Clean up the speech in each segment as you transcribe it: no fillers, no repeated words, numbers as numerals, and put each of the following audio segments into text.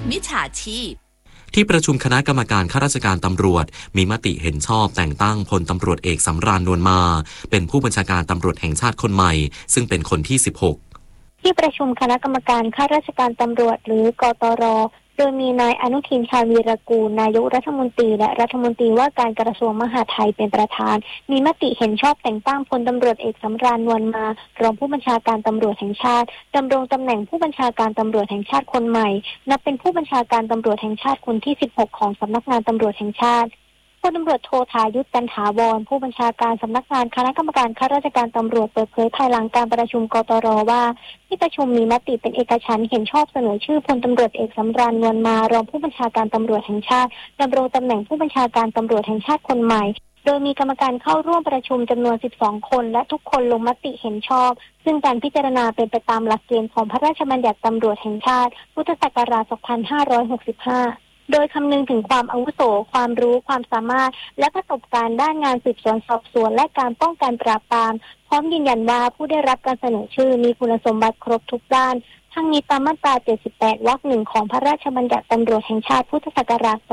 มิจฉาชีพที่ประชุมคณะกรรมการข้าราชการตำรวจมีมติเห็นชอบแต่งตั้งพลตำรวจเอกสำราญนวลมาเป็นผู้บัญชาการตำรวจแห่งชาติคนใหม่ซึ่งเป็นคนที่16 ที่ประชุมคณะกรรมการข้าราชการตำรวจหรือกตร.โดยมีนายอนุทินชาญวีรกูลนายกรัฐมนตรีและรัฐมนตรีว่าการกระทรวงมหาดไทยเป็นประธานมีมติเห็นชอบแต่งตั้งพลตำรวจเอกสำราญนวลมารองผู้บัญชาการตำรวจแห่งชาติดำรงตำแหน่งผู้บัญชาการตำรวจแห่งชาติคนใหม่นับเป็นผู้บัญชาการตำรวจแห่งชาติคนที่16ของสำนักงานตำรวจแห่งชาติพลตำรวจโทธายุทธ จันถาวรผู้บัญชาการสำนักงานคณะกรรมการข้าราชการตำรวจเปิดเผยภายหลังการประชุมกตร.ว่าที่ประชุมมีมติเป็นเอกฉันท์เห็นชอบเสนอชื่อพลตำรวจเอกสำราญนวลมารองผู้บัญชาการตำรวจแห่งชาติดำรงตำแหน่งผู้บัญชาการตำรวจแห่งชาติคนใหม่โดยมีกรรมการเข้าร่วมประชุมจำนวน12คนและทุกคนลงมติเห็นชอบซึ่งการพิจารณาเป็นไปตามหลักเกณฑ์ของพระราชบัญญัติตำรวจแห่งชาติพุทธศักราช 2565โดยคำนึงถึงความอาวุโสความรู้ความสามารถและประสบการณ์ด้านงานสืบสวนสอบสวนและการป้องกันปราบปรามพร้อมยืนยันว่าผู้ได้รับการเสนอชื่อมีคุณสมบัติครบทุกด้านทั้งนี้ตามมาตรา 78 วรรค 1 ของพระราชบัญญัติตำรวจแห่งชาติพุทธศักราช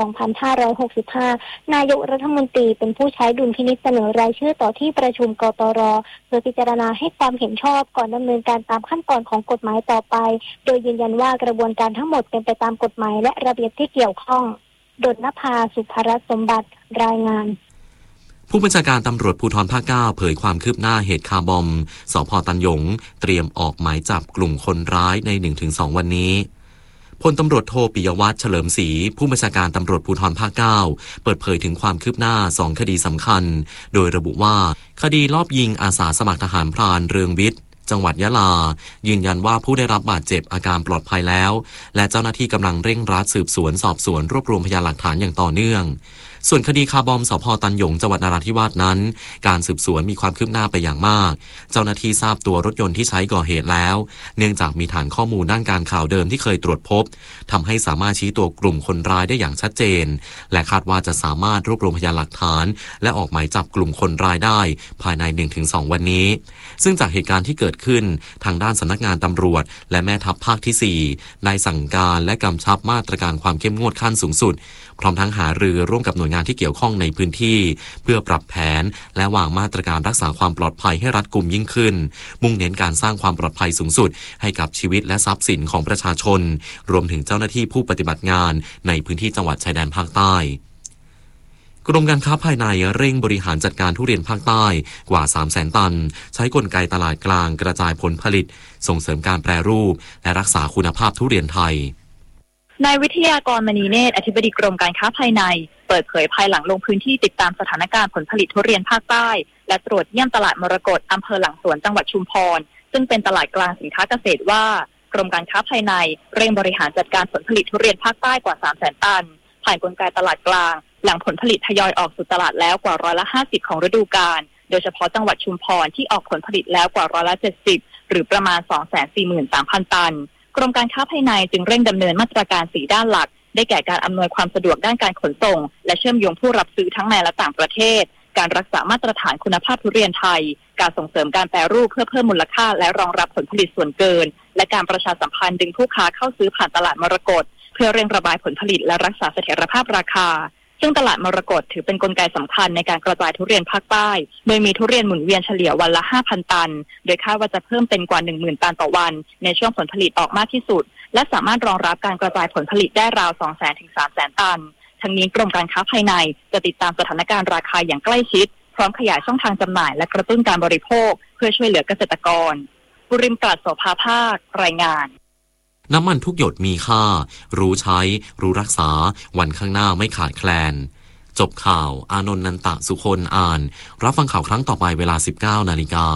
2565 นายกรัฐมนตรีเป็นผู้ใช้ดุลพินิจเสนอรายชื่อต่อที่ประชุมกตร.เพื่อพิจารณาให้ความเห็นชอบก่อนดำเนินการตามขั้นตอนของกฎหมายต่อไปโดยยืนยันว่ากระบวนการทั้งหมดเป็นไปตามกฎหมายและระเบียบที่เกี่ยวข้องดลนภา สุภรัตน์สมบัติรายงานผู้บัญชาการตำรวจภูธรภาค 9 เผยความคืบหน้าเหตุคาร์บอมสภ.ตันหยงเตรียมออกหมายจับกลุ่มคนร้ายใน 1-2 วันนี้พลตำรวจโทปิยวัฒน์เฉลิมศรีผู้บัญชาการตำรวจภูธรภาค 9 เปิดเผยถึงความคืบหน้า2คดีสำคัญโดยระบุว่าคดีลอบยิงอาสาสมัครทหารพรานเรืองวิทย์จังหวัดยะลายืนยันว่าผู้ได้รับบาดเจ็บอาการปลอดภัยแล้วและเจ้าหน้าที่กำลังเร่งรัดสืบสวนสอบสวนรวบรวมพยานหลักฐานอย่างต่อเนื่องส่วนคดีคาร์บอมสภ.ตันหยงจังหวัดนราธิวาสนั้นการสืบสวนมีความคืบหน้าไปอย่างมากเจ้าหน้าที่ทราบตัวรถยนต์ที่ใช้ก่อเหตุแล้วเนื่องจากมีฐานข้อมูลด้านการข่าวเดิมที่เคยตรวจพบทำให้สามารถชี้ตัวกลุ่มคนร้ายได้อย่างชัดเจนและคาดว่าจะสามารถรวบรวมพยานหลักฐานและออกหมายจับกลุ่มคนร้ายได้ภายใน 1-2 วันนี้ซึ่งจากเหตุการณ์ที่เกิดขึ้นทางด้านสำนักงานตำรวจและแม่ทัพภาคที่ 4 ได้สั่งการและกำชับมาตรการความเข้มงวดขั้นสูงสุดพร้อมทั้งหารือร่วมกับหน่วยงานที่เกี่ยวข้องในพื้นที่เพื่อปรับแผนและวางมาตรการรักษาความปลอดภัยให้รัดกุมยิ่งขึ้นมุ่งเน้นการสร้างความปลอดภัยสูงสุดให้กับชีวิตและทรัพย์สินของประชาชนรวมถึงเจ้าหน้าที่ผู้ปฏิบัติงานในพื้นที่จังหวัดชายแดนภาคใต้กรมการค้าภายในเร่งบริหารจัดการทุเรียนภาคใต้กว่า 300,000 ตันใช้กลไกตลาดกลางกระจายผลผลิตส่งเสริมการแปรรูปและรักษาคุณภาพทุเรียนไทยนายวิทยากรมณีเนตรอธิบดีกรมการค้าภายในเปิดเผยภายหลังลงพื้นที่ติดตามสถานการณ์ผลผลิตทุเรียนภาคใต้และตรวจเยี่ยมตลาดมรกตอำเภอหลังสวนจังหวัดชุมพรซึ่งเป็นตลาดกลางสินค้าเกษตรว่ากรมการค้าภายในเร่งบริหารจัดการผลผลิตทุเรียนภาคใต้กว่า 300,000 ตันผ่านกลไกตลาดกลางหลังผลผลิตทยอยออกสู่ตลาดแล้วกว่า50%ของฤดูกาลโดยเฉพาะจังหวัดชุมพรที่ออกผลผลิตแล้วกว่า70%หรือประมาณ 243,000 ตันกรมการค้าภายในจึงเร่งดำเนินมาตรการ4ด้านหลักได้แก่การอำนวยความสะดวกด้านการขนส่งและเชื่อมโยงผู้รับซื้อทั้งในและต่างประเทศการรักษามาตรฐานคุณภาพทุเรียนไทยการส่งเสริมการแปรรูปเพื่อเพิ่มมูลค่าและรองรับผลผลิตส่วนเกินและการประชาสัมพันธ์ดึงผู้ค้าเข้าซื้อผ่านตลาดมรกตเพื่อเร่งระบายผลผลิตและรักษาเสถียรภาพราคาซึ่งตลาดมรกตถือเป็นกลไกสำคัญในการกระจายทุเรียนภาคใต้โดยมีทุเรียนหมุนเวียนเฉลี่ยวันละ 5,000 ตันโดยคาดว่าจะเพิ่มเป็นกว่า 10,000 ตันต่อวันในช่วงผลผลิตออกมากที่สุดและสามารถรองรับการกระจายผลผลิตได้ราว 200,000 ถึง 300,000 ตันทั้งนี้กรมการค้าภายในจะติดตามสถานการณ์ราคาอย่างใกล้ชิดพร้อมขยายช่องทางจำหน่ายและกระตุ้นการบริโภคเพื่อช่วยเหลือเกษตรกรบุริมปราศโสภาภาครายงานน้ำมันทุกหยดมีค่ารู้ใช้รู้รักษาวันข้างหน้าไม่ขาดแคลนจบข่าวอานนท์นันตะสุคนอ่านรับฟังข่าวครั้งต่อไปเวลา 19:00 น.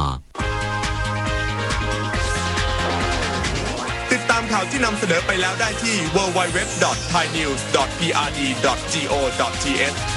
ติดตามข่าวที่นำเสนอไปแล้วได้ที่ www.thainews.prd.go.th